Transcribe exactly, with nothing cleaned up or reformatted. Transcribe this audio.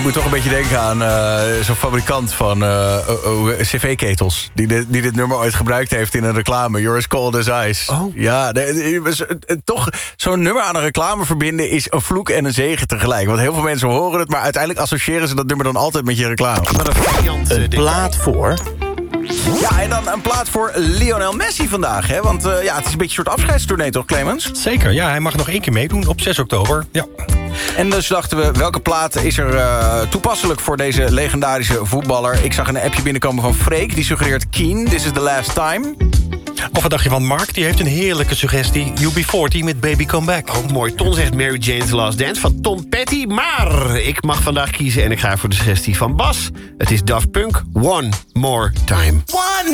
Ik moet toch een beetje denken aan uh, zo'n fabrikant van uh, uh, uh, cv-ketels... Die dit, die dit nummer ooit gebruikt heeft in een reclame. You're as cold as ice. Oh. Ja, de, de, de, toch zo'n nummer aan een reclame verbinden... is een vloek en een zegen tegelijk. Want heel veel mensen horen het... maar uiteindelijk associëren ze dat nummer dan altijd met je reclame. Wat een variant. Een plaat voor... Ja, en dan een plaat voor Lionel Messi vandaag. Hè? Want uh, ja, het is een beetje een soort afscheidstournee, toch, Clemens? Zeker, ja, hij mag nog één keer meedoen op zes oktober. Ja. En dus dachten we, welke plaat is er uh, toepasselijk voor deze legendarische voetballer? Ik zag een appje binnenkomen van Freek, die suggereert Keen, This is the Last Time. Of wat dacht je van Mark? Die heeft een heerlijke suggestie. U B veertig met Baby Come Back. Ook mooi. Ton zegt Mary Jane's Last Dance van Tom Petty. Maar ik mag vandaag kiezen en ik ga voor de suggestie van Bas. Het is Daft Punk, One More Time. One